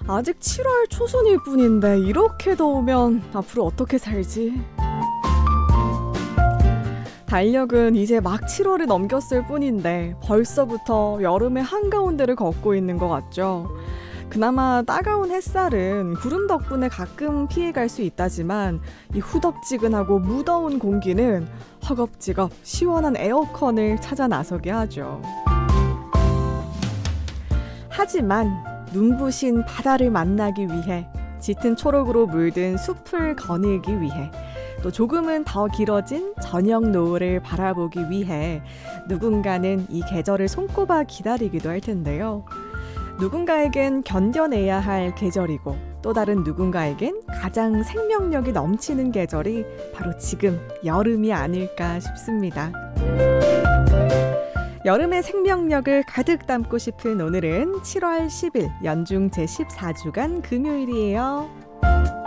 아직 7월 초순일 뿐인데 이렇게 더우면 앞으로 어떻게 살지? 달력은 이제 막 7월을 넘겼을 뿐인데 벌써부터 여름의 한가운데를 걷고 있는 것 같죠. 그나마 따가운 햇살은 구름 덕분에 가끔 피해갈 수 있다지만 이 후덥지근하고 무더운 공기는 허겁지겁 시원한 에어컨을 찾아 나서게 하죠. 하지만 눈부신 바다를 만나기 위해 짙은 초록으로 물든 숲을 거닐기 위해 또 조금은 더 길어진 저녁 노을을 바라보기 위해 누군가는 이 계절을 손꼽아 기다리기도 할 텐데요. 누군가에겐 견뎌내야 할 계절이고 또 다른 누군가에겐 가장 생명력이 넘치는 계절이 바로 지금 여름이 아닐까 싶습니다. 여름의 생명력을 가득 담고 싶은 오늘은 7월 10일 연중 제14주간 금요일이에요.